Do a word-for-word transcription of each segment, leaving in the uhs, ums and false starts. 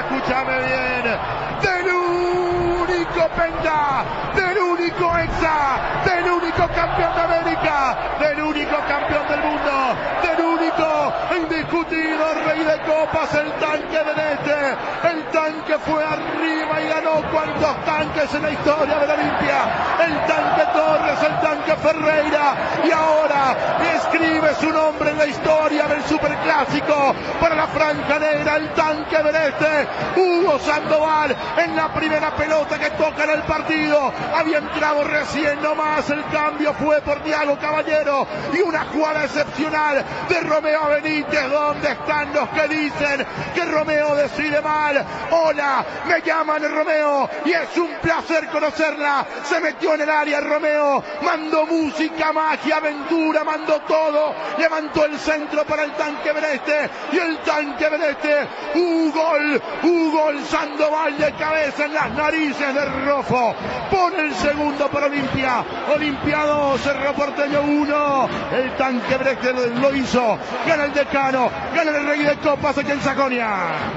escúchame bien, del único Penta, del único Hexa, del único campeón de América, del único campeón del mundo, del único indiscutido rey de copas, el tanque Benete. El tanque fue arriba y ganó cuantos tanques en la historia de la Olimpia. El tanque Torres, el tanque Ferreira, y ahora escribe su nombre en la historia del superclásico para la franja negra, el tanque Benete. Hugo Sandoval en la primera pelota que toca en el partido, había entrado recién nomás, el cambio fue por Thiago Caballero y una jugada excepcional de Romeo Benítez. ¿Dónde están los que dicen que Romeo decide mal? Hola, me llaman Romeo y es un placer conocerla. Se metió en el área Romeo, mandó música, magia, aventura, mandó todo, levantó el centro para el tanque Benete y el tanque Benete, un gol, un gol, Sandoval de cabeza en las narices de Rofo, pone el segundo para Olimpia, Olimpia dos, Cerro Porteño uno, el tanque Benete lo hizo, gana el decano, gana el rey de copas aquí en Sajonia.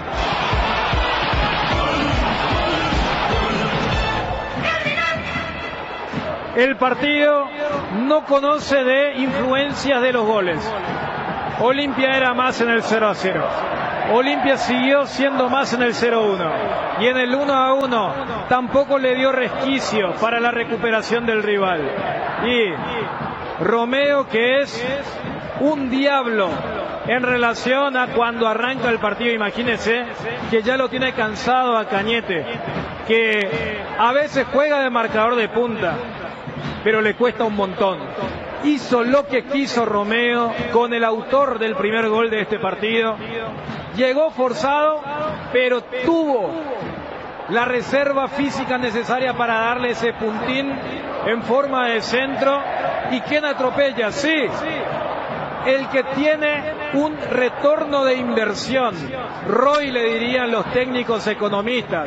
El partido no conoce de influencias de los goles. Olimpia era más en el cero a cero. Olimpia siguió siendo más en el cero a uno. Y en el uno a uno tampoco le dio resquicio para la recuperación del rival. Y Romeo, que es un diablo en relación a cuando arranca el partido, imagínense que ya lo tiene cansado a Cañete, que a veces juega de marcador de punta, pero le cuesta un montón. Hizo lo que quiso Romeo con el autor del primer gol de este partido. Llegó forzado, pero tuvo la reserva física necesaria para darle ese puntín en forma de centro. ¿Y quién atropella? Sí, el que tiene un retorno de inversión. Roy le dirían los técnicos economistas.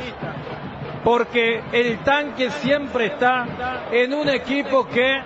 Porque el tanque siempre está en un equipo que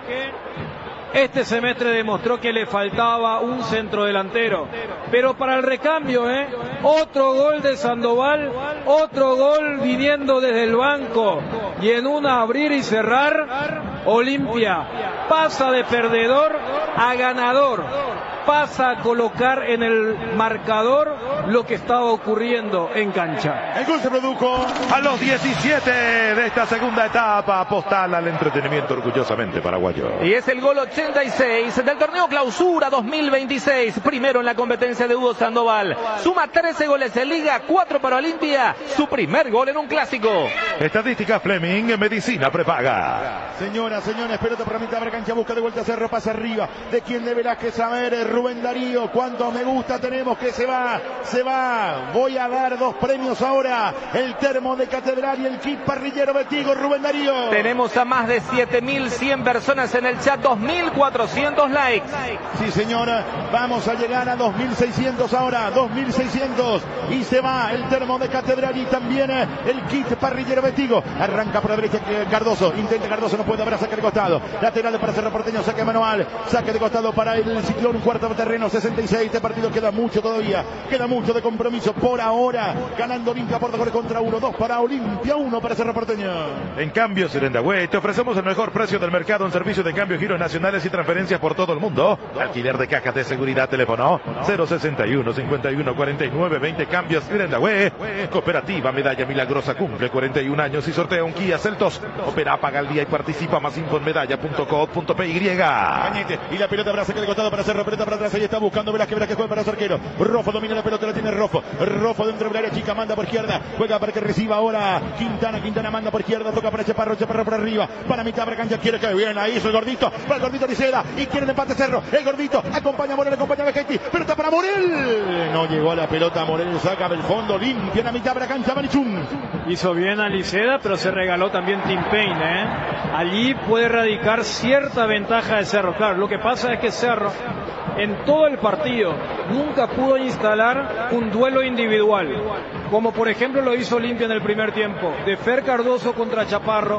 este semestre demostró que le faltaba un centrodelantero. Pero para el recambio, ¿eh? Otro gol de Sandoval, otro gol viniendo desde el banco. Y en un abrir y cerrar, Olimpia pasa de perdedor a ganador. Pasa a colocar en el marcador lo que estaba ocurriendo en cancha. El gol se produjo a los diecisiete de esta segunda etapa. Postal al entretenimiento orgullosamente paraguayo. Y es el gol ochenta y seis del torneo Clausura dos mil veintiséis. Primero en la competencia de Hugo Sandoval. Suma trece goles en Liga, cuatro para Olimpia. Su primer gol en un clásico. Estadística Fleming, medicina prepaga. Señoras, señores, pelota para mitad de cancha, busca de vuelta Cerro, pasa arriba. ¿De quién deberá que saber? Rubén Darío, cuánto me gusta tenemos que se va, se va. Voy a dar dos premios ahora. El termo de Catedral y el kit parrillero Betigo, Rubén Darío. Tenemos a más de siete mil cien personas en el chat, dos mil cuatrocientos likes. Sí, señora, vamos a llegar a dos mil seiscientos ahora, dos mil seiscientos. Y se va el termo de Catedral y también el kit parrillero Betigo. Arranca por la derecha Cardoso, intenta Cardoso, no puede, habrá saque de costado. Lateral para Cerro Porteño, saque manual, saque de costado para el Ciclón, un cuarto terreno, sesenta y seis. Este partido queda mucho todavía, queda mucho de compromiso por ahora. Ganando Olimpia por dos goles contra uno, dos para Olimpia, uno para Cerro Porteño. En cambio, Serendagüe, te ofrecemos el mejor precio del mercado en servicio de cambio, giros nacionales y transferencias por todo el mundo. Alquiler de cajas de seguridad, teléfono cero sesenta y uno, cincuenta y uno, cuarenta y nueve, veinte. Cambios Serendagüe. Cooperativa Medalla Milagrosa cumple cuarenta y un años y sortea un Kia Seltos. Opera, paga al día y participa. Más info en medalla punto co punto pe y. Cañete, y la pelota para sacar de costado para Cerro, pelota para atrás, ahí está buscando Velázquez, Velázquez juega para su arquero. Rofo domina la pelota, la tiene Rofo. Rofo dentro del área chica, manda por izquierda, juega para que reciba ahora Quintana, Quintana manda por izquierda, toca para Chaparro, Chaparro por arriba, para mitad para cancha, quiere que bien, ahí hizo el gordito, para el gordito Liceda, y quiere el empate Cerro, el gordito, acompaña a Morel, acompaña a Vegetti, pero está para Morel, no llegó a la pelota, Morel saca del fondo, limpia en la mitad para cancha, Manichún. Hizo bien a Liceda, pero se regaló también Tim Payne, ¿eh? Allí puede radicar cierta ventaja de Cerro. Claro, lo que pasa es que Cerro, en todo el partido, nunca pudo instalar un duelo individual, como por ejemplo lo hizo Olimpia en el primer tiempo, de Fer Cardoso contra Chaparro,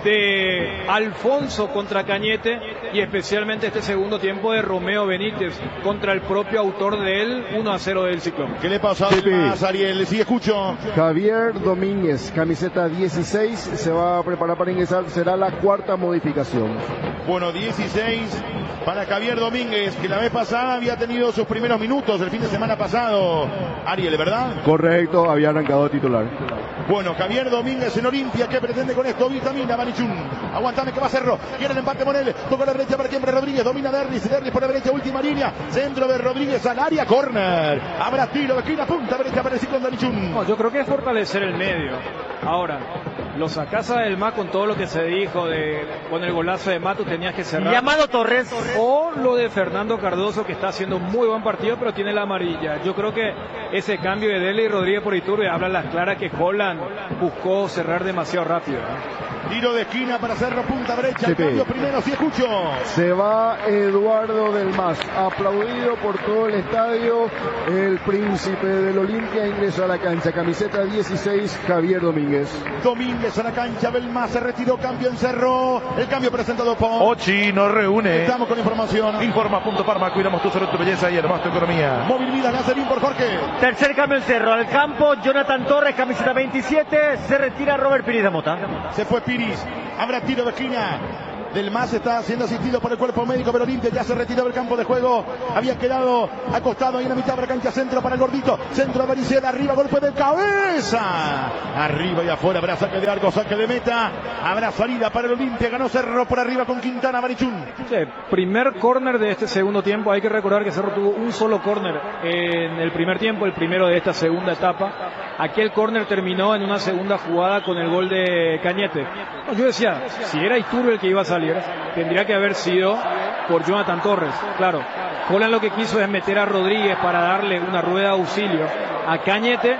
de Alfonso contra Cañete y especialmente este segundo tiempo de Romeo Benítez contra el propio autor del uno a cero del Ciclón. ¿Qué le pasa a Ariel? Sí, escucho. Javier Domínguez, camiseta dieciséis, se va a preparar para ingresar, será la cuarta modificación. Bueno, dieciséis para Javier Domínguez, que la vez pasada había tenido sus primeros minutos el fin de semana pasado. Ariel, ¿verdad? Correcto, había arrancado titular. Bueno, Javier Domínguez en Olimpia, ¿qué pretende con esto? Vitamina, Manichún. Aguantame que va Cerro. Quiere el empate Monel. Toca a la derecha para Kembre Rodríguez. Domina Derris. Derris por la derecha, última línea. Centro de Rodríguez al área. Corner. Habrá tiro de esquina, punta derecha para el ciclón de Manichún. No, yo creo que es fortalecer el medio. Ahora, lo sacás a Del Mas con todo lo que se dijo de con el golazo de Mato tenías que cerrar. Llamado Torres. O lo de Fernando Cardoso, que está haciendo un muy buen partido, pero tiene la amarilla. Yo creo que ese cambio de Dele y Rodríguez por Iturbe habla las claras que Holland buscó cerrar demasiado rápido. Tiro de esquina para Cerro, punta derecha. Sí, El cambio primero, sí escucho. Se va Eduardo Del Mas, aplaudido por todo el estadio. El príncipe del Olimpia ingresa a la cancha, camiseta dieciséis, Javier Domínguez. Domínguez a la cancha, Del Mas se retiró, cambio en Cerro. El cambio presentado por Ochi nos reúne. Estamos con información. Informa punto Parma, cuidamos tu salud, tu belleza y además tu economía. Móvil Vida, Nazarín por Jorge. Tercer cambio en Cerro. Al campo, Jonathan Torres, camiseta veintisiete. Se retira Robert Piris de Mota. Se fue Piris. Habrá tiro de esquina. Del Mas está siendo asistido por el cuerpo médico, pero Olimpia ya se retiró del campo de juego. Había quedado acostado ahí en la mitad de la cancha. Centro para el gordito. Centro de Varicela. Arriba, golpe de cabeza. Arriba y afuera. Habrá saque de arco, saque de meta. Habrá salida para el Olimpia. Ganó Cerro por arriba con Quintana, Marichún. Sí, primer córner de este segundo tiempo. Hay que recordar que Cerro tuvo un solo córner en el primer tiempo, el primero de esta segunda etapa. Aquel córner terminó en una segunda jugada con el gol de Cañete. No, yo decía, si era Iturbe el que iba a salir, tendría que haber sido por Jonathan Torres. Claro, Holland lo que quiso es meter a Rodríguez para darle una rueda de auxilio a Cañete.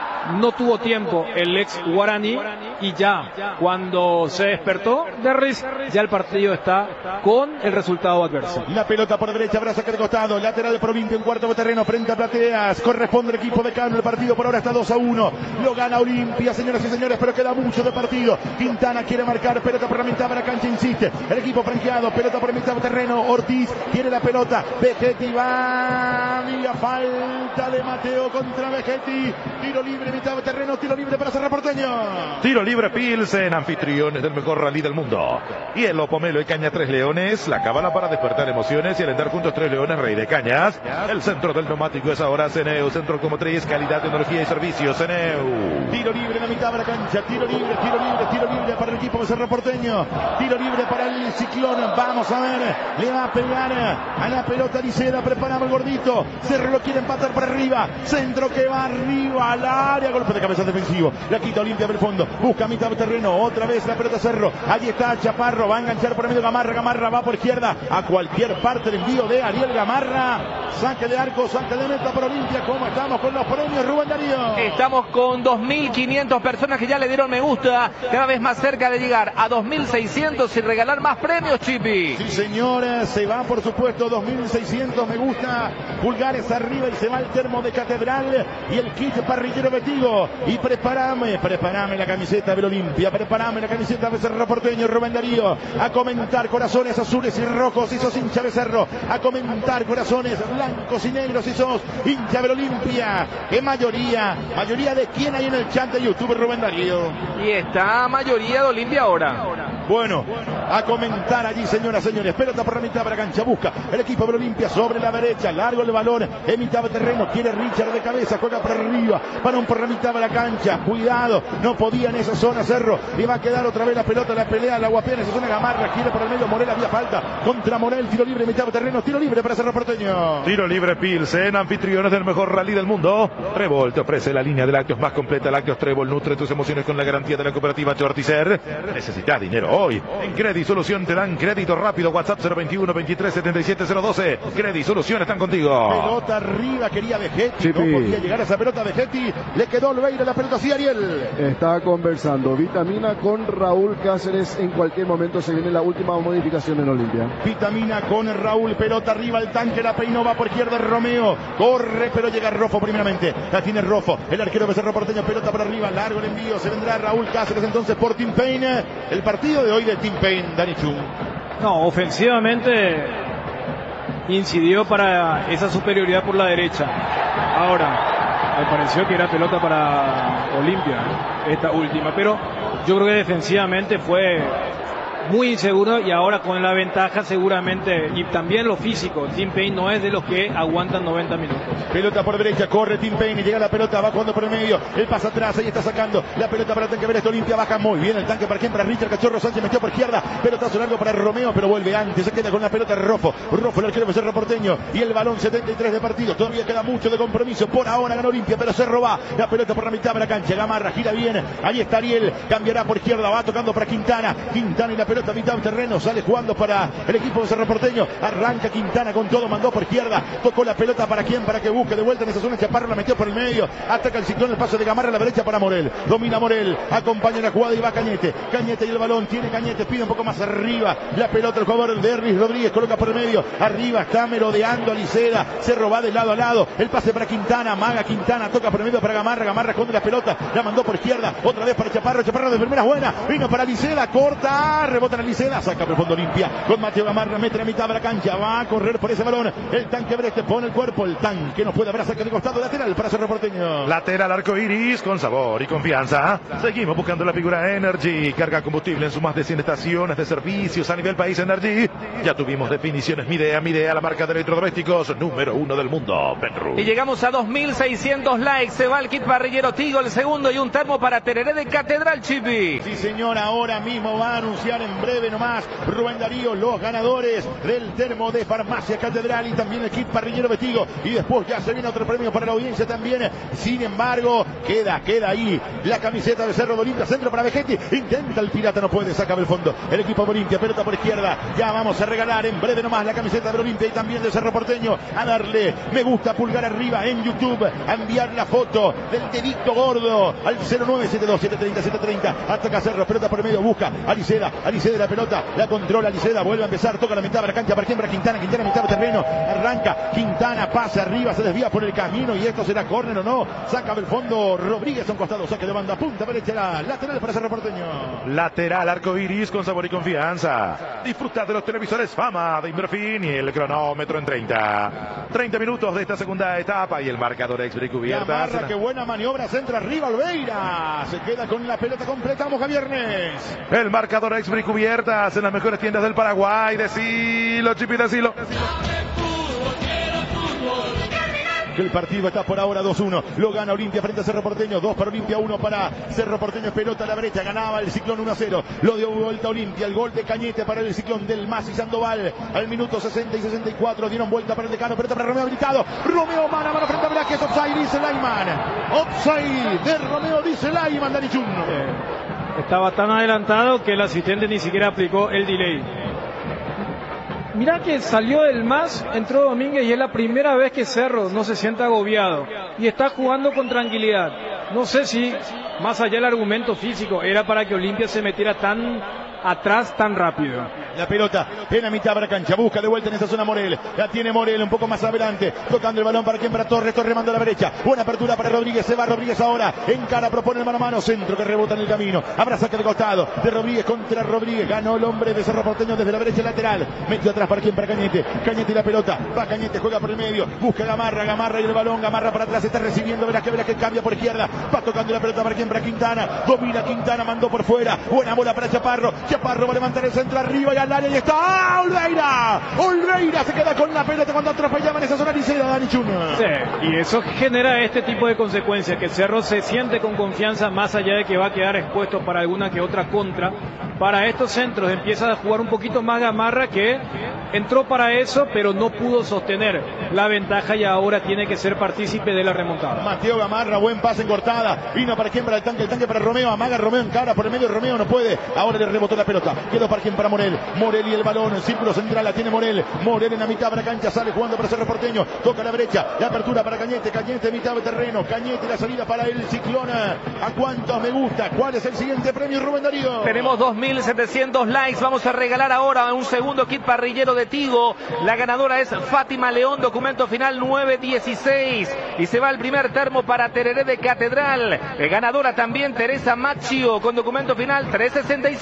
No tuvo tiempo el ex guaraní y ya cuando se despertó Derris, ya el partido está con el resultado adverso. La pelota por derecha, habrá saque de costado, lateral de Provincia en cuarto de terreno frente a Plateas. Corresponde al equipo de Cano. El partido por ahora está dos a uno. Lo gana Olimpia, señoras y señores, pero queda mucho de partido. Quintana quiere marcar, pelota por la mitad de la cancha, insiste. El equipo franqueado, pelota por la mitad de terreno. Ortiz quiere la pelota. Vegetti va. Mira, falta de Mateo contra Vegetti. Tiro libre, mitad de terreno, tiro libre para Cerro Porteño. Tiro libre Pilsen, anfitriones del mejor rally del mundo. Hielo, Pomelo y Caña Tres Leones, la cábala para despertar emociones y alentar juntos Tres Leones, Rey de Cañas. El centro del neumático es ahora Ceneu, centro automotriz, calidad, tecnología y servicios, Ceneu. Tiro libre en la mitad de la cancha, tiro libre, tiro libre, tiro libre para el equipo de Cerro Porteño. Tiro libre para el Ciclón, vamos a ver, le va a pegar a la pelota Liceda, preparamos el gordito. Cerro lo quiere empatar por arriba, centro que va arriba al área, golpe de cabeza defensivo, la quita Olimpia del fondo, busca a mitad de terreno, otra vez la pelota Cerro, allí está Chaparro, va a enganchar por el medio Gamarra, Gamarra va por izquierda, a cualquier parte del envío de Ariel Gamarra, saque de arco, saque de meta por Olimpia. ¿Cómo estamos con los premios, Rubén Darío? Estamos con dos mil quinientas personas que ya le dieron me gusta, cada vez más cerca de llegar a dos mil seiscientos y regalar más premios, Chipi. Sí, señores, se va por supuesto dos mil seiscientos me gusta, pulgares arriba y se va el termo de Catedral y el kit parrillero Betigo. Y preparame, preparame la camiseta del Olimpia, preparame la camiseta de Cerro Porteño, Rubén Darío, a comentar corazones azules y rojos si sos hincha de Cerro, a comentar corazones blancos y negros si sos hincha del Olimpia. ¿Qué mayoría? ¿Mayoría de quién hay en el chat de YouTube, Rubén Darío? Y está mayoría de Olimpia ahora. Bueno, a comentar allí, señoras y señores. Pelota por la mitad de la cancha, busca el equipo de Olimpia sobre la derecha, largo el balón en mitad de terreno, quiere Richard de cabeza, juega por arriba, para un por la mitad de la cancha, cuidado, no podía en esa zona Cerro, le va a quedar otra vez la pelota, la pelea, la guapea en esa zona, Gamarra, quiere por el medio, Morel, había falta, contra Morel, tiro libre en mitad de terreno, tiro libre para Cerro Porteño. Tiro libre Pilsen, anfitriones del mejor rally del mundo. Trébol te ofrece la línea de lácteos más completa, Lácteos Trébol, nutre tus emociones con la garantía de la cooperativa Chorticer. Necesitas dinero hoy. En Credit Solución te dan crédito rápido. WhatsApp cero veintiuno veintitrés setenta y siete cero doce. Credit Solución están contigo. Pelota arriba, quería Vegetti, Chipi. no podía llegar a esa pelota Vegetti, le quedó Olveira la pelota, sí, Ariel. Está conversando Vitamina con Raúl Cáceres. En cualquier momento se viene la última modificación en Olimpia. Vitamina con Raúl, pelota arriba, el tanque, la peinó, va por izquierda Romeo, corre, pero llega Rofo primeramente, la tiene Rofo, el arquero de Cerro Porteño, pelota por arriba, largo el envío, se vendrá Raúl Cáceres entonces por Tim Payne. El partido de de hoy de Tim Payne, Dani Chun. No, ofensivamente incidió para esa superioridad por la derecha. Ahora, me pareció que era pelota para Olimpia, ¿eh? Esta última, pero yo creo que defensivamente fue muy inseguro y ahora con la ventaja seguramente, y también lo físico, Tim Payne no es de los que aguantan noventa minutos. Pelota por derecha, corre Tim Payne y llega la pelota, va jugando por el medio, él pasa atrás, ahí está sacando la pelota para el tanque Everest, Olimpia baja muy bien el tanque para quien, para Richard Cachorro Sánchez, metió por izquierda, pelotazo largo para Romeo, pero vuelve antes, se queda con la pelota Rofo, Rofo el arquero de Cerro Porteño, y el balón setenta y tres de partido, todavía queda mucho de compromiso, por ahora gana Olimpia, pero Cerro va, la pelota por la mitad de la cancha, Gamarra gira bien, ahí está Ariel, cambiará por izquierda, va tocando para Quintana, Quintana y la pelota a mitad del terreno, sale jugando para el equipo de Cerro Porteño, arranca Quintana con todo, mandó por izquierda, tocó la pelota para quien, para que busque de vuelta en esa zona, Chaparro la metió por el medio, ataca el Ciclón, el paso de Gamarra a la derecha para Morel, domina Morel, acompaña la jugada y va Cañete, Cañete y el balón, tiene Cañete, pide un poco más arriba, la pelota el jugador de Erlis Rodríguez, coloca por el medio, arriba está merodeando a Liceda, Cerro va de lado a lado, el pase para Quintana, maga Quintana, toca por el medio para Gamarra, Gamarra esconde la pelota, la mandó por izquierda, otra vez para Chaparro, Chaparro de primera buena, vino para Liceda, corta, rebota en Liceda, saca por el fondo limpia, con Mateo Gamarra, mete la mitad de la cancha, va a correr por ese balón, el tanque Breste pone el cuerpo, el tanque no puede haber saque de costado lateral para Cerro Porteño. Lateral arco iris con sabor y confianza. Seguimos buscando la figura Energy, carga combustible en sus más de cien estaciones de servicios a nivel país. Energy, ya tuvimos definiciones Midea, Midea, la marca de electrodomésticos número uno del mundo. Penru. Y llegamos a dos mil seiscientos likes, se va el kit parrillero Tigo, el segundo, y un termo para Tereré de Catedral, Chipi. Sí señor, ahora mismo va a anunciar en breve nomás Rubén Darío los ganadores del termo de Farmacia Catedral y también el kit parrillero Tigo, y después ya se viene otro premio para la audiencia también. Sin embargo, queda, queda ahí la camiseta de Cerro de Olimpia, centro para Vegetti, intenta el pirata, no puede, saca el fondo el equipo de Olimpia, pelota por izquierda, ya vamos a regalar en breve nomás la camiseta de Olimpia y también de Cerro Porteño, a darle me gusta, pulgar arriba en YouTube, a enviar la foto del dedito gordo al cero nueve siete dos siete tres cero siete tres cero, ataca Cerro, pelota por el medio, busca a Liceda, a Liceda la pelota, la controla Liceda, vuelve a empezar, toca la mitad de la cancha para quien, para Quintana, Quintana mitad de terreno, arranca Quintana, pasa arriba, se desvía por el camino y esto será córner o no, saca del fondo Rodríguez a un costado, saque de banda, punta derecha, lateral para Cerro Porteño. Lateral arco iris con sabor y confianza. Disfruta de los televisores Fama de Inverfin y el cronómetro en treinta. treinta minutos de esta segunda etapa y el marcador ex cubierta. Gamarra, qué buena maniobra, centra arriba Olveira, se queda con la pelota, completamos a viernes. El marcador ex cubiertas en las mejores tiendas del Paraguay, decilo, Chipi, decilo. El partido está por ahora dos uno. Lo gana Olimpia frente a Cerro Porteño. dos para Olimpia, uno para Cerro Porteño. Pelota a la brecha. Ganaba el Ciclón uno a cero. Lo dio vuelta Olimpia. El gol de Cañete para el Ciclón del Masi Sandoval. Al minuto sesenta y sesenta y cuatro. Dieron vuelta para el decano. Pelota para Romeo habilitado. Romeo mano a mano frente a Velázquez. Offside, dice Laiman. Offside de Romeo, dice Laiman. Dani Chun. Eh, estaba tan adelantado que el asistente ni siquiera aplicó el delay. Mirá que salió del M A S, entró Domínguez y es la primera vez que Cerro no se siente agobiado y está jugando con tranquilidad. No sé si, más allá del argumento físico, era para que Olimpia se metiera tan atrás tan rápido. La pelota en la mitad de la cancha, busca de vuelta en esa zona Morel, la tiene Morel un poco más adelante, tocando el balón para quien, para Torres, Torres manda a la derecha, buena apertura para Rodríguez, se va Rodríguez ahora, encara, propone el mano a mano, centro que rebota en el camino, habrá saque de costado, de Rodríguez contra Rodríguez, ganó el hombre de Cerro Porteño desde la derecha lateral, metió atrás para quien, para Cañete, Cañete y la pelota, va Cañete, juega por el medio, busca Gamarra, Gamarra y el balón, Gamarra para atrás, está recibiendo, verás que verás que cambia por izquierda, va tocando la pelota para quien, para Quintana, domina Quintana, mandó por fuera, buena bola para Chaparro, Chaparro va a levantar el centro arriba y al área y está ¡ah, Olveira! Olveira se queda con la pelota cuando atropellaban esa zona Liceda, Dani Chun. Sí, y eso genera este tipo de consecuencias, que Cerro se siente con confianza más allá de que va a quedar expuesto para alguna que otra contra. Para estos centros empieza a jugar un poquito más Gamarra, que entró para eso pero no pudo sostener la ventaja y ahora tiene que ser partícipe de la remontada. Mateo Gamarra, buen pase en cortada, vino para quien, para el tanque, el tanque para Romeo, amaga Romeo en cara por el medio, Romeo no puede, ahora le rebotó la pelota, quedó para quien, para Morel, Morel y el balón, en círculo central la tiene Morel, Morel en la mitad de la cancha, sale jugando para Cerro Porteño, toca a la brecha, la apertura para Cañete, Cañete mitad de terreno, Cañete la salida para el Ciclona, ¿a cuántos me gusta? ¿Cuál es el siguiente premio, Rubén Darío? Tenemos dos mil setecientos likes, vamos a regalar ahora un segundo kit parrillero de Tigo, la ganadora es Fátima León, documento final nueve dieciséis, y se va el primer termo para Tereré de Catedral, ganadora también Teresa Machio con documento final tres sesenta y cinco.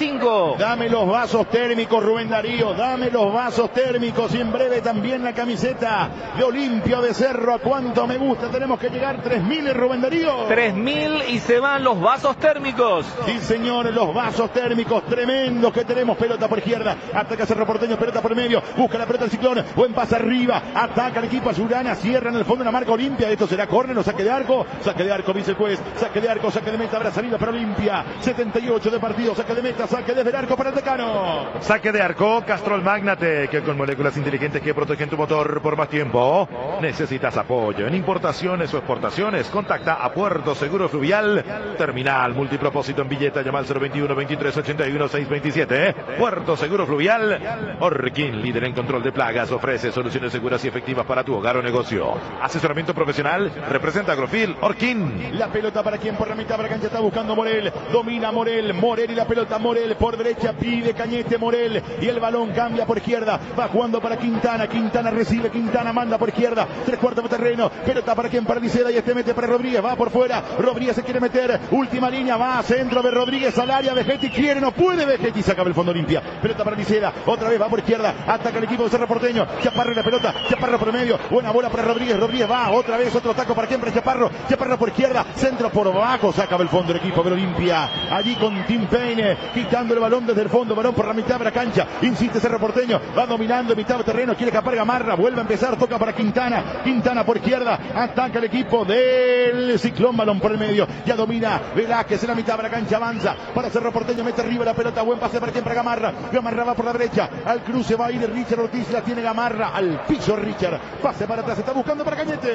Cerro. Dame los vasos térmicos, Rubén Darío. Dame los vasos térmicos y en breve también la camiseta de Olimpia de Cerro. ¿A cuánto me gusta? Tenemos que llegar tres mil, Rubén Darío. tres mil y se van los vasos térmicos. Sí, señores, los vasos térmicos tremendos que tenemos. Pelota por izquierda, ataca Cerro Porteño, pelota por medio, busca la pelota el Ciclón, buen pase arriba, ataca el equipo azulana, cierra en el fondo la marca Olimpia. Esto será córner o saque de arco, saque de arco, dice el juez, saque de arco, saque de meta, habrá salida para Olimpia. setenta y ocho de partido, saque de meta, saque desde el arco para el Decano. Saque de arco, Castrol Magnate, que con moléculas inteligentes que protegen tu motor por más tiempo. Necesitas apoyo en importaciones o exportaciones, contacta a Puerto Seguro Fluvial, terminal multipropósito en billeta, llama al cero veintiuno, veintitrés, ochenta y uno, seiscientos veintisiete. Puerto Seguro Fluvial. Orkin, líder en control de plagas, ofrece soluciones seguras y efectivas para tu hogar o negocio. Asesoramiento profesional, representa Agrofil, Orkin. La pelota para quien por la mitad de la cancha está buscando Morel, domina Morel, Morel y la pelota Morel por derecha, pide Cañete Morel y el balón cambia por izquierda, va jugando para Quintana, Quintana recibe, Quintana manda por izquierda, tres cuartos de terreno, pelota para quien para Liceda y este mete para Rodríguez, va por fuera, Rodríguez se quiere meter, última línea, va a centro de Rodríguez al área, Vegetti quiere, no puede, Vegetti saca el fondo Olimpia, pelota para Liceda, otra vez va por izquierda, ataca el equipo de Cerro Porteño, Chaparro en la pelota, Chaparro por medio, buena bola para Rodríguez, Rodríguez va, otra vez otro taco para quien para Chaparro, Chaparro por izquierda, centro por abajo, saca el fondo el equipo de Olimpia, allí con Tim Payne, quitando el balón desde el fondo, balón por la mitad de la cancha, insiste Cerro Porteño, va dominando en mitad de terreno, quiere escapar Gamarra, vuelve a empezar, toca para Quintana, Quintana por izquierda, ataca el equipo del Ciclón, balón por el medio, ya domina Velázquez en la mitad de la cancha, avanza para Cerro Porteño, mete arriba la pelota, buen pase para quien para Gamarra, Gamarra va por la derecha, al cruce va a ir Richard Ortiz, la tiene Gamarra, al piso Richard, pase para atrás, está buscando para Cañete.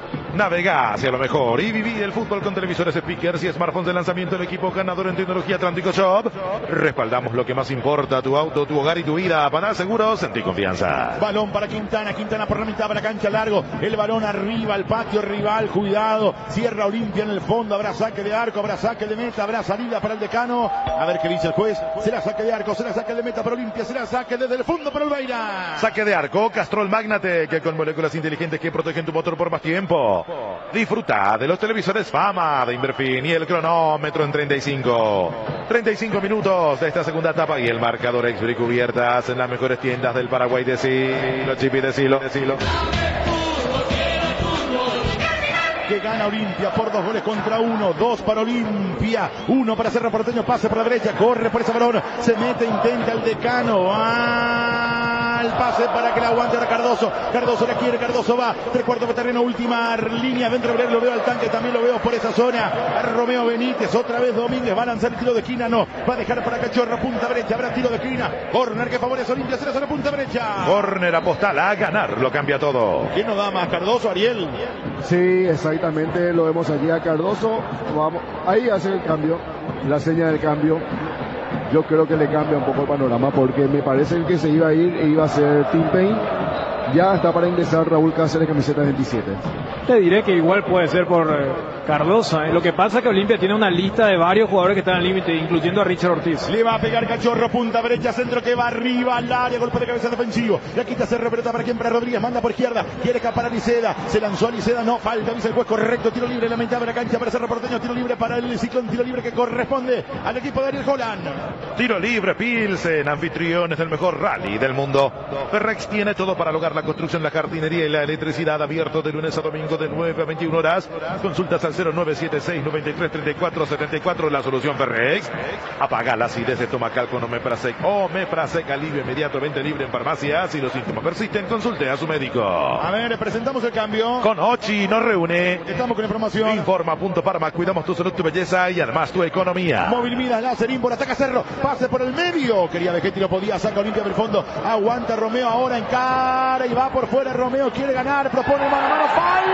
Navega hacia lo mejor y viví el fútbol con televisores, speakers y smartphones de lanzamiento del equipo ganador en tecnología Atlántico Shop. Respaldamos lo que más importa, tu auto, tu hogar y tu vida. Panal Seguros, sentí confianza. Balón para Quintana, Quintana por la mitad de la cancha, largo, el balón arriba, al patio rival, cuidado, cierra Olimpia en el fondo, habrá saque de arco, habrá saque de meta, habrá salida para el Decano, a ver qué dice el juez, será saque de arco, será saque de meta para Olimpia, será saque desde el fondo para Olveira. Saque de arco, Castrol Magnate, que con moléculas inteligentes que protegen tu motor por más tiempo. Disfruta de los televisores Fama de Inverfin y el cronómetro en treinta y cinco. treinta y cinco minutos de esta segunda etapa y el marcador Exbri cubiertas en las mejores tiendas del Paraguay. Decilo, Chipi, decilo, decilo. Que gana Olimpia por dos goles contra uno, dos para Olimpia, uno para Cerro Porteño, pase por la derecha, corre por ese balón, se mete, intenta el Decano, ah, el pase para que la aguante ahora Cardoso, Cardoso la quiere, Cardoso va, tres cuartos de terreno, última línea, dentro de lo veo al tanque, también lo veo por esa zona, a Romeo Benítez, otra vez Domínguez, va a lanzar el tiro de esquina, no, va a dejar para Cachorro, punta derecha, habrá tiro de esquina, corner que favorece a Olimpia, será la punta derecha. Corner apostal a ganar, lo cambia todo. ¿Quién nos da más, Cardoso, Ariel? Sí, exactamente, lo vemos allí a Cardoso, vamos, ahí hace el cambio, la seña del cambio. Yo creo que le cambia un poco el panorama porque me parece que se iba a ir e iba a ser Tim Payne. Ya está para ingresar Raúl Cáceres, camiseta veintisiete. Te diré que igual puede ser por eh, Cardoso. ¿eh? Lo que pasa es que Olimpia tiene una lista de varios jugadores que están al límite, incluyendo a Richard Ortiz. Le va a pegar Cachorro, punta derecha, centro que va arriba al área, golpe de cabeza defensivo. Le quita Cerro, pelota para quien, para Rodríguez, manda por izquierda, quiere escapar a Liceda, se lanzó a Liceda, no, falta, dice el juez, correcto, tiro libre en la mitad de la cancha para Cerro Porteño, tiro libre para el Ciclón, tiro libre que corresponde al equipo de Ariel Holland. Tiro libre, Pilsen, anfitriones del mejor rally del mundo. Ferrex tiene todo para lograr la construcción, la jardinería y la electricidad, abierto de lunes a domingo de nueve a veintiuna horas. Consultas al cero nueve siete seis, nueve tres, treinta y cuatro setenta y cuatro, la solución Ferrex. Apaga la acidez estomacal con Omeprazec. Omeprazec, alivio inmediato, venta libre en farmacias. Si los síntomas persisten, consulte a su médico. A ver, presentamos el cambio. Con Ochi nos reúne. Estamos con información. Informa punto Parma, cuidamos tu salud, tu belleza y además tu economía. Móvil Midas, láser, Imbol, ataca Cerro, pase por el medio. Quería Vegetti, lo podía, saca Olimpia del fondo. Aguanta Romeo ahora en cara y va por fuera. Romeo quiere ganar, propone mano a mano.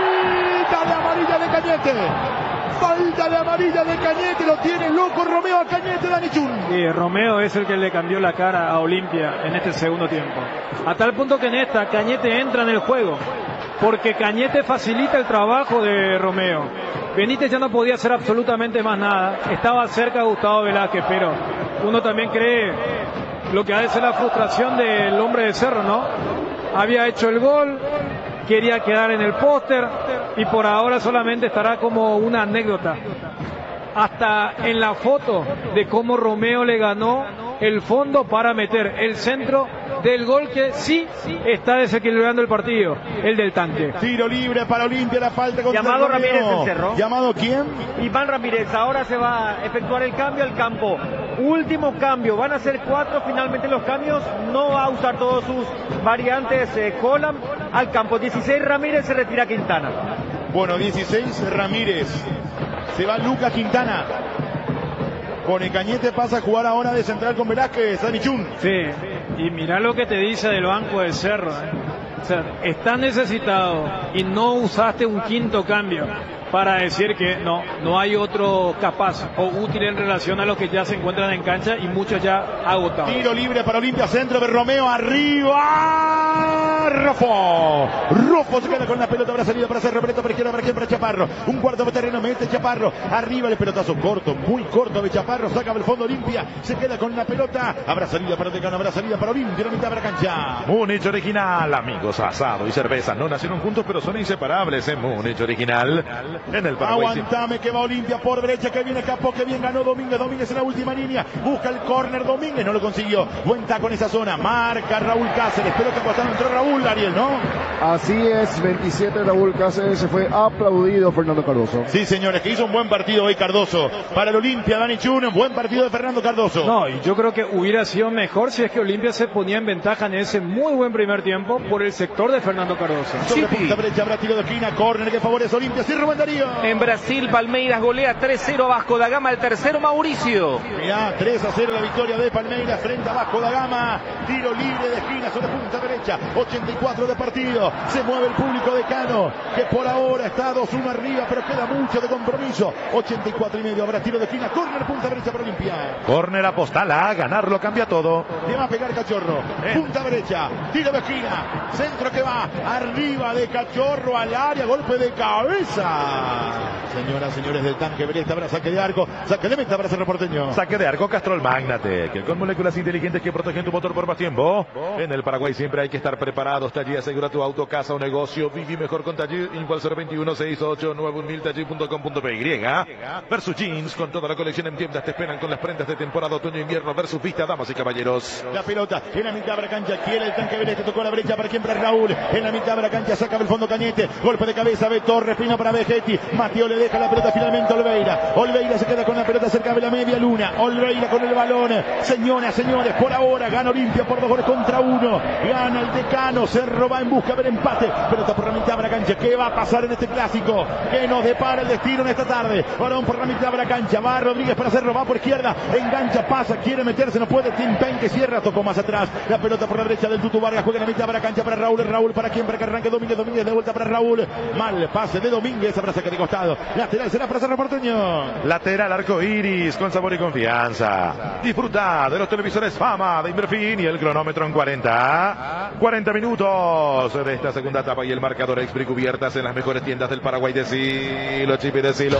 Falta de amarilla de Cañete. Falta de amarilla de Cañete, lo tiene loco Romeo a Cañete, Dani Chun. Sí, Romeo es el que le cambió la cara a Olimpia en este segundo tiempo. A tal punto que en esta Cañete entra en el juego, porque Cañete facilita el trabajo de Romeo. Benítez ya no podía hacer absolutamente más nada. Estaba cerca de Gustavo Velázquez, pero uno también cree lo que ha de ser la frustración del hombre de Cerro, ¿no? Había hecho el gol, quería quedar en el póster y por ahora solamente estará como una anécdota. Hasta en la foto de cómo Romeo le ganó el fondo para meter el centro del gol que sí está desequilibrando el partido, el del tanque. Tiro libre para Olimpia, la falta contra Llamado el Romeo. Ramírez del Cerro. ¿Llamado quién? Iván Ramírez, ahora se va a efectuar el cambio al campo. Último cambio, van a ser cuatro finalmente los cambios, no va a usar todos sus variantes. eh, Colam al campo, dieciséis Ramírez, se retira Quintana. Bueno, dieciséis Ramírez, se va Lucas Quintana. Con el Cañete pasa a jugar ahora de central con Velázquez, Dani Chun. Sí, y mirá lo que te dice del banco del Cerro, ¿eh? O sea, estás necesitado y no usaste un quinto cambio para decir que no, no hay otro capaz o útil en relación a los que ya se encuentran en cancha y muchos ya agotados. Tiro libre para Olimpia, centro de Romeo, arriba, Rofo. Rofo se queda con la pelota, habrá salida para Cerro, pelota para izquierda, para para Chaparro. Un cuarto de terreno, mete Chaparro, arriba el pelotazo corto, muy corto de Chaparro, saca del fondo Olimpia, se queda con la pelota, habrá salida para Decano, habrá salida para Olimpia, la mitad de la cancha. Múnich Original, amigos, asado y cerveza no nacieron juntos pero son inseparables en Múnich Original. En el Paraguay. Aguantame que va Olimpia por derecha, que viene Capó, que bien ganó Domínguez, Domínguez en la última línea, busca el córner Domínguez, no lo consiguió, buen taco en esa zona, marca Raúl Cáceres, pelota costando, entró Raúl, Ariel, ¿no? Así es, veintisiete Raúl Cáceres, se fue aplaudido Fernando Cardoso. Sí, señores, que hizo un buen partido hoy Cardoso, para el Olimpia, Dani Chun, un buen partido de Fernando Cardoso. No, y yo creo que hubiera sido mejor si es que Olimpia se ponía en ventaja en ese muy buen primer tiempo por el sector de Fernando Cardoso. Sobre punta derecha, habrá tiro de esquina, córner que favorece Olimpia, sí, Rubén Darío. En Brasil, Palmeiras golea tres cero a Vasco da Gama, el tercero Mauricio. Mirá, tres a cero la victoria de Palmeiras frente a Vasco da Gama. Tiro libre de esquina sobre punta derecha, ochenta y cuatro de partido. Se mueve el público de Cano, que por ahora está dos uno arriba, pero queda mucho de compromiso. ochenta y cuatro y medio, habrá tiro de esquina, córner punta derecha para Olimpia. Córner apostala, ganarlo cambia todo. Le va a pegar Cachorro, punta derecha, tiro de esquina, centro que va, arriba de Cachorro al área, golpe de cabeza. Señoras, señores del tanque, Beretta, habrá saque de arco, saque de meta para Cerro Porteño. Saque de arco Castrol Magnatec, con moléculas inteligentes que protegen tu motor por más tiempo. En el Paraguay siempre hay que estar preparados. Tallí asegura tu auto, casa o negocio. Viví mejor con Tallí. Info al cero veintiuno, sesenta y ocho, noventa y mil, tallí punto com punto pe y. Versus Jeans, con toda la colección en tiendas, te esperan con las prendas de temporada otoño-invierno. Versus Vista, damas y caballeros. La pelota en la mitad de la cancha, quiere el tanque Beretta, tocó la brecha para quien, para Raúl. En la mitad de la cancha, saca del fondo Cañete, golpe de cabeza, ve Torres, pino para Vegetti. Mateo le deja la pelota finalmente a Olveira. Olveira se queda con la pelota cerca de la media luna. Olveira con el balón. Señoras, señores, por ahora gana Olimpia por dos goles contra uno. Gana el Decano. Cerro va en busca del empate. Pelota por la mitad de la cancha. ¿Qué va a pasar en este clásico? ¿Qué nos depara el destino en esta tarde? Balón por la mitad de la cancha. Va Rodríguez para Cerro. Va por izquierda. Engancha, pasa, quiere meterse. No puede. Tim Pen que cierra. Tocó más atrás. La pelota por la derecha del Tutu Vargas. Juega en la mitad de la cancha para Raúl. Raúl para quien, para que arranque Domínguez. Domínguez de vuelta para Raúl. Mal pase de Domínguez. Habrá saque de costado. Lateral será para Cerro Porteño. Lateral arco iris con sabor y confianza. Disfruta de los televisores Fama de Inverfin y el cronómetro en cuarenta. cuarenta minutos de esta segunda etapa y el marcador Expri cubiertas en las mejores tiendas del Paraguay. Decilo, Chipi, decilo.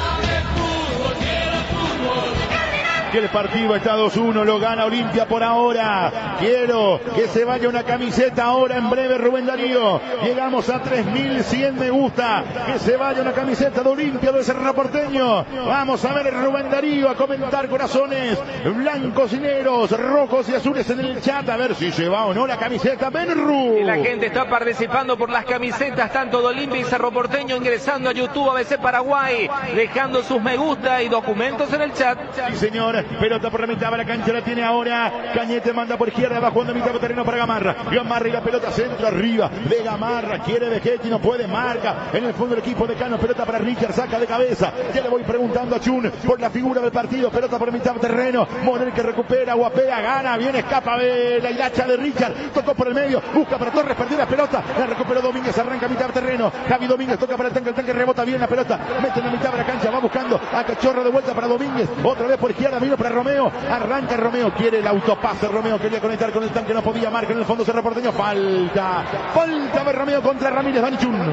Que el partido está dos uno, lo gana Olimpia por ahora. Quiero que se vaya una camiseta ahora en breve, Rubén Darío. Llegamos a tres mil cien me gusta. Que se vaya una camiseta de Olimpia de Cerro Porteño. Vamos a ver Rubén Darío, a comentar corazones blancos y negros, rojos y azules en el chat. A ver si se va o no la camiseta Benru. Y la gente está participando por las camisetas tanto de Olimpia y Cerro Porteño, ingresando a YouTube A B C Paraguay, dejando sus me gusta y documentos en el chat. Sí, señor. Pelota por la mitad de la cancha, la tiene ahora Cañete, manda por izquierda, va jugando a mitad de terreno para Gamarra. Gamarra y la pelota centro arriba de Gamarra, quiere Vegetti, no puede, marca en el fondo del equipo de Cano, pelota para Richard, saca de cabeza. Ya le voy preguntando a Chun por la figura del partido, pelota por mitad de terreno, Monel que recupera, guapea, gana, viene, escapa de la hilacha de Richard, tocó por el medio, busca para Torres, perdió la pelota, la recuperó Domínguez, arranca a mitad de terreno, Javi Domínguez toca para el tanque, el tanque rebota bien la pelota, mete en la mitad de la cancha, va buscando a Cachorro de vuelta para Domínguez, otra vez por izquierda, vino para Romeo, arranca Romeo, quiere el autopase, Romeo quería conectar con el tanque, no podía, marca en el fondo Cerro Porteño, falta, falta de Romeo contra Ramírez, Dani Chun.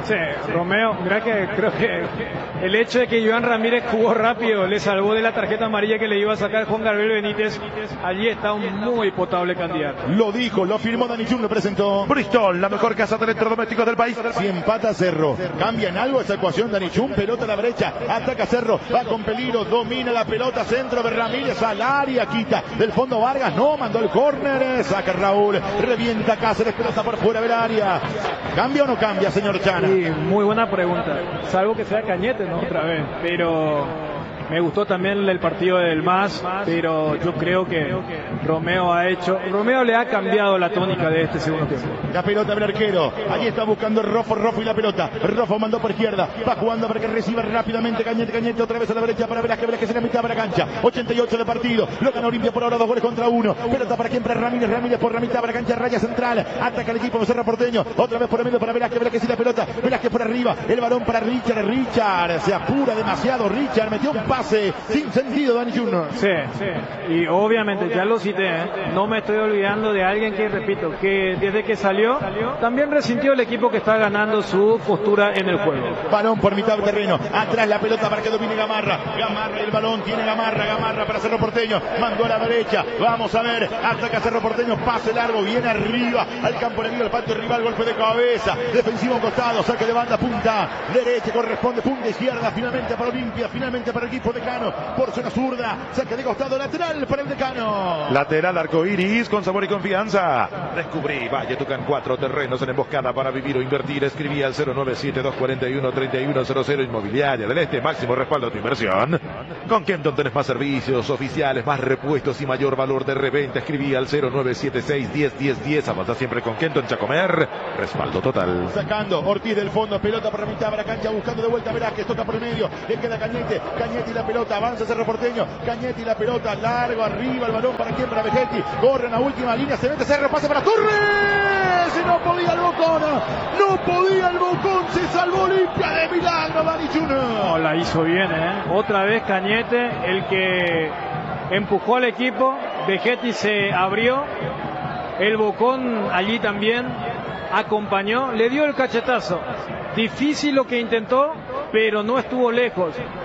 Sí, Romeo, mira que creo que el hecho de que Joan Ramírez jugó rápido le salvó de la tarjeta amarilla que le iba a sacar Juan Gabriel Benítez. Allí está un muy potable candidato. Lo dijo, lo firmó Dani Jun, lo presentó. Bristol, la mejor casa de electrodomésticos del país. Si empata Cerro, ¿cambia en algo esa ecuación? Dani Jun, pelota a la brecha, ataca Cerro, va con peligro, domina la pelota, centro de Ramírez al área, quita del fondo Vargas, no, mandó el córner, saca Raúl, revienta Cáceres, pelota por fuera del área. ¿Cambia o no cambia, señor Chana? Sí, muy buena pregunta. Salvo que sea Cañete, ¿no? Otra vez. Pero me gustó también el partido del M A S, pero yo creo que Romeo ha hecho, Romeo le ha cambiado la tónica de este segundo tiempo. La pelota del arquero, allí está buscando Rofo, Rofo y la pelota, Rofo mandó por izquierda, va jugando para que reciba rápidamente Cañete, Cañete otra vez a la derecha para Velázquez, Velázquez en la mitad de la cancha, ochenta y ocho de partido, lo gana Olimpia por ahora, dos goles contra uno, pelota para quien, para Ramírez, Ramírez por la mitad de la cancha, raya central, ataca el equipo de Cerro Porteño, otra vez por el medio para Velázquez, Velázquez y la pelota, Velázquez por arriba, el balón para Richard, Richard, se apura demasiado Richard, metió un pase sin sentido, Dani Jun. Sí, sí, y obviamente ya lo cité, ¿eh? No me estoy olvidando de alguien que, repito, que desde que salió, también resintió el equipo que está ganando su postura en el juego. Balón por mitad del terreno, atrás la pelota para que domine Gamarra, Gamarra el balón, tiene Gamarra, Gamarra para Cerro Porteño, mandó a la derecha, vamos a ver, ataca Cerro Porteño, pase largo, viene arriba, al campo enemigo, al patio rival, golpe de cabeza, defensivo a un costado, saque de banda, punta derecha, corresponde, punta izquierda, finalmente para Olimpia, finalmente para el equipo de Cano, por zona zurda, saque de costado, lateral para el Decano. Lateral arcoiris con sabor y confianza. Descubrí Valle Tucán, cuatro terrenos en emboscada para vivir o invertir. Escribí al cero nueve siete dos cuatro uno tres uno cero cero. Inmobiliaria del Este, máximo respaldo a tu inversión. Con Kenton tenés más servicios oficiales, más repuestos y mayor valor de reventa. Escribí al cero nueve siete seis diez diez diez. Avanza siempre con Kenton Chacomer. Respaldo total. Sacando Ortiz del fondo, pelota por la mitad de la cancha, buscando de vuelta Velázquez, toca por el medio, le queda Cañete, Cañete y la pelota, avanza Cerro Porteño, Cañete y la pelota, largo arriba, el balón para quien, para Vegetti, corren a última línea, se mete Cerro, pase para Torres, y no podía el Bocón, no podía el Bocón, se salvó Olimpia de milagro, Dani Jun. No, la hizo bien, ¿eh? Otra vez Cañete, el que empujó al equipo, Vegetti se abrió, el Bocón allí también acompañó, le dio el cachetazo. Difícil lo que intentó, pero no estuvo lejos.